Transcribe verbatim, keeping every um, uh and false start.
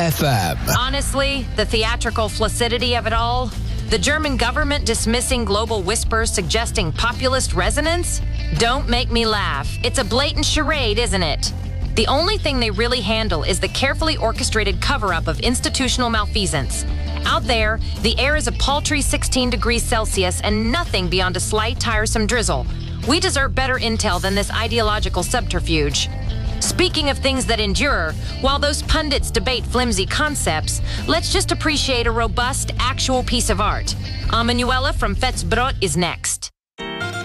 F M. Honestly, the theatrical flaccidity of it all, the German government dismissing global whispers suggesting populist resonance, don't make me laugh. It's a blatant charade, isn't it? The only thing they really handle is the carefully orchestrated cover-up of institutional malfeasance. Out there, the air is a paltry sixteen degrees Celsius and nothing beyond a slight, tiresome drizzle. We deserve better intel than this ideological subterfuge. Speaking of things that endure, while those pundits debate flimsy concepts, let's just appreciate a robust, actual piece of art. Amanuela from Fetzbrot is next.